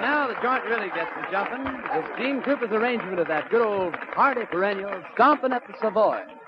now the joint really gets to jumping with Gene Krupa's arrangement of that good old hearty perennial, Stompin' at the Savoy.